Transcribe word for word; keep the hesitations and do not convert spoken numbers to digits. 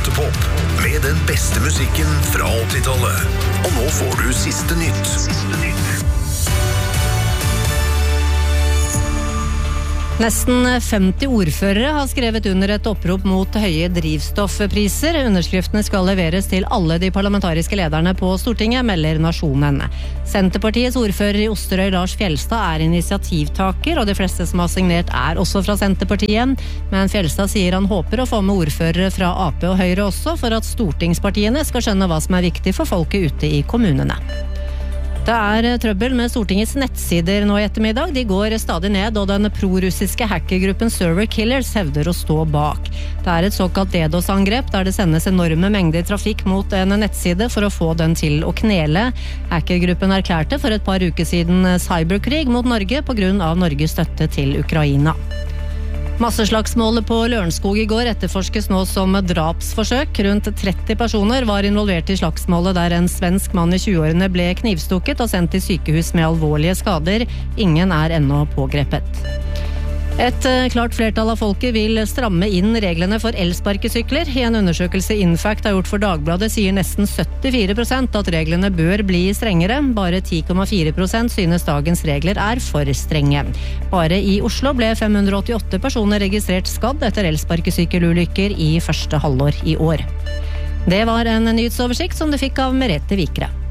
åtte-pop med den beste musikken fra åttitallet. Og nå får du siste nytt. Siste nytt. Nesten femti ordførere har skrevet under et opprop mot høye drivstoffpriser. Underskriftene skal leveres til alle de parlamentariske lederne på Stortinget, melder Nasjonen. Senterpartiets ordfører i Osterøy, Lars Fjellstad, er initiativtaker, og de fleste som har signert er også fra Senterpartiet. Men Fjellstad sier han håper å få med ordførere fra A P og Høyre også, for at stortingspartiene skal skjønne hva som er viktig for folket ute i kommunene. Det er trøbbel med Stortingets nettsider nå i ettermiddag. De går stadig ned, og den pro-russiske hackergruppen Server Killers hevder å stå bak. Det er et såkalt DDoS-angrep, der det sendes enorme mengder trafikk mot en nettside for å få den til å knele. Hackergruppen erklærte for et par uker siden cyberkrig mot Norge på grunn av Norges støtte til Ukraina. Masseslagsmålet på Lørenskog i går etterforskes nå som drapsforsøk. Rundt tretti personer var involvert i slagsmålet der en svensk mann i tjueårene ble knivstukket og sendt til sykehus med alvorlige skader. Ingen er ennå pågrepet. Et klart flertall av folket vil stramme inn reglene for elsparkesykler. I en undersøkelse Infact har gjort for Dagbladet sier nesten syttifire prosent at reglene bør bli strengere. Bare ti komma fire prosent synes dagens regler er for strenge. Bare i Oslo ble fem hundre åttiåtte personer registrert skadd etter elsparkesykkelulykker i første halvår i år. Det var en nyhetsoversikt som du fikk av Merete Vikre.